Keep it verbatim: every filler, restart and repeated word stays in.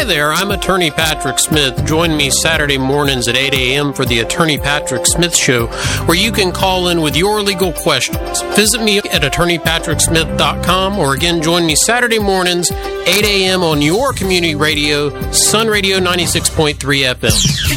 there, I'm Attorney Patrick Smith. Join me Saturday mornings at eight a.m. for the Attorney Patrick Smith Show, where you can call in with your legal questions. Visit me at attorney patrick smith dot com, or again, join me Saturday mornings, eight a.m. on your community radio, Sun Radio ninety-six point three F M.